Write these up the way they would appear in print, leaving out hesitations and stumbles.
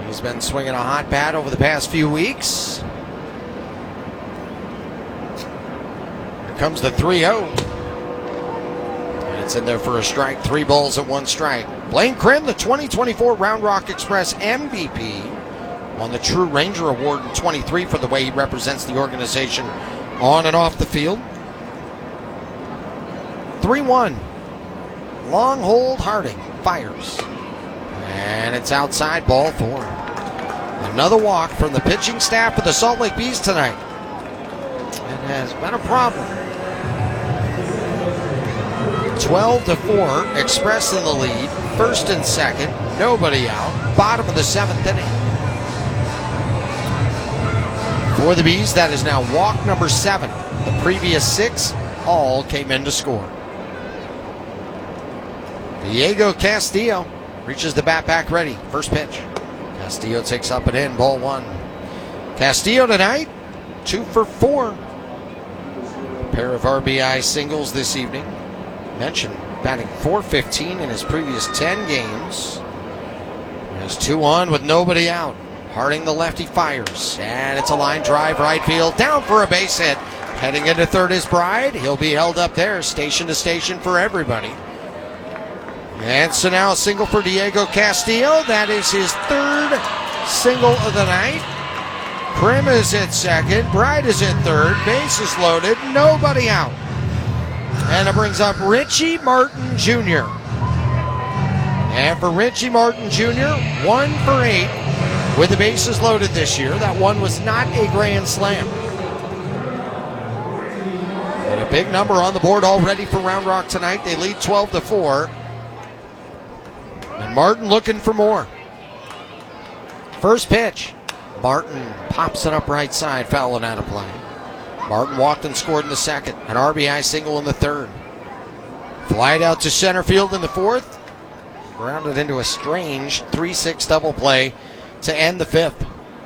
He's been swinging a hot bat over the past few weeks. Here comes the 3-0. And it's in there for a strike. 3 balls and 1 strike. Blaine Krim, the 2024 Round Rock Express MVP, won the True Ranger Award in 23 for the way he represents the organization on and off the field. 3-1. Long hold Harding. Fires. And it's outside, ball 4. Another walk from the pitching staff of the Salt Lake Bees tonight. It has been a problem. 12-4, Express in the lead. First and second, nobody out. Bottom of the 7th inning. For the Bees, that is now walk number 7. The previous 6 all came in to score. Diego Castillo reaches the bat back ready. First pitch. Castillo takes up and in, ball 1. Castillo tonight, 2 for 4. A pair of RBI singles this evening. Mentioned batting .415 in his previous 10 games. There's 2 on with nobody out. Harding, the lefty, fires. And it's a line drive right field. Down for a base hit. Heading into third is Bride. He'll be held up there, station to station for everybody. And so now a single for Diego Castillo. That is his 3rd single of the night. Krim is at second. Bride is at third. Base is loaded. Nobody out. And it brings up Richie Martin Jr. And for Richie Martin Jr., 1 for 8 with the bases loaded this year. That one was not a grand slam. And a big number on the board already for Round Rock tonight. They lead 12-4. And Martin looking for more. First pitch. Martin pops it up right side, fouling out of play. Martin walked and scored in the second. An RBI single in the third. Flied out to center field in the fourth. Grounded into a strange 3-6 double play to end the fifth.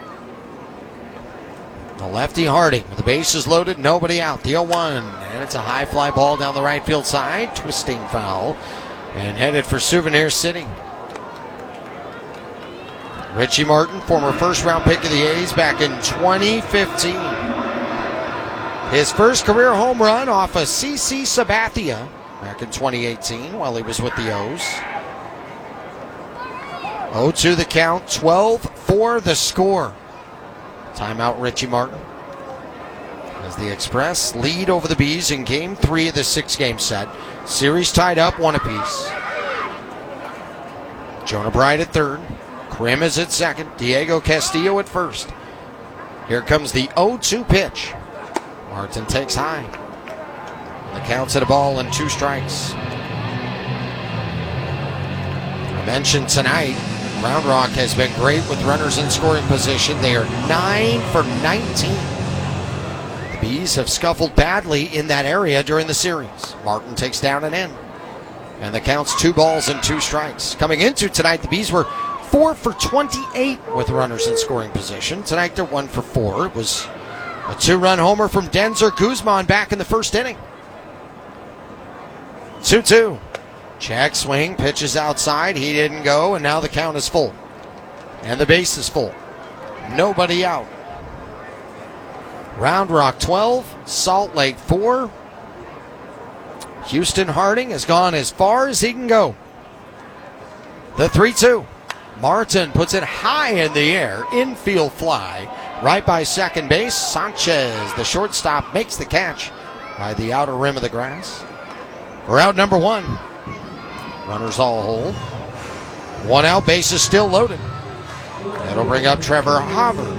The lefty Harding with the bases loaded, nobody out. The 0-1, and it's a high fly ball down the right field side. Twisting foul, and headed for Souvenir City. Richie Martin, former first-round pick of the A's back in 2015. His first career home run off of CC Sabathia back in 2018 while he was with the O's. 0-2 the count, 12-4 the score. Timeout Richie Martin. As the Express lead over the Bees in Game 3 of the 6-game set. Series tied up 1 apiece. Jonah Bride at third. Krim is at second. Diego Castillo at first. Here comes the 0-2 pitch. Martin takes high. The count's at a ball and 2 strikes. I mentioned tonight, Round Rock has been great with runners in scoring position. They are 9 for 19. The Bees have scuffled badly in that area during the series. Martin takes down an in. And the count's 2 balls and 2 strikes. Coming into tonight, the Bees were 4 for 28 with runners in scoring position. Tonight they're 1 for 4. It was a 2-run homer from Denzer Guzman back in the first inning. 2-2. Check swing, pitches outside. He didn't go, and now the count is full. And the base is full. Nobody out. Round Rock 12, Salt Lake 4. Houston Harding has gone as far as he can go. The 3-2. Martin puts it high in the air. Infield fly. Right by second base. Sanchez, the shortstop, makes the catch by the outer rim of the grass. For out number 1. Runners all hold. 1 out, base is still loaded. That'll bring up Trevor Hauver.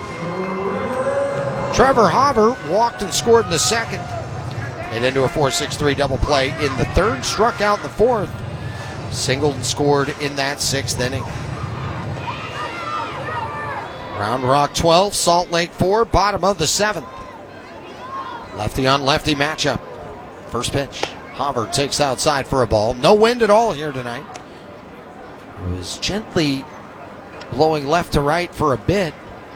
Trevor Hauver walked and scored in the second. And into a 4-6-3 double play in the third. Struck out in the fourth. Singled and scored in that 6th inning. Round Rock 12, Salt Lake 4, bottom of the 7th. Lefty on lefty matchup. First pitch. Hauver takes outside for a ball. No wind at all here tonight. It was gently blowing left to right for a bit.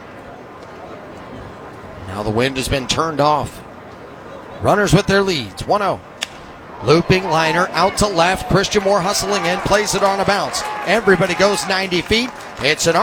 Now the wind has been turned off. Runners with their leads. 1-0. Looping liner out to left. Christian Moore hustling in. Plays it on a bounce. Everybody goes 90 feet. It's an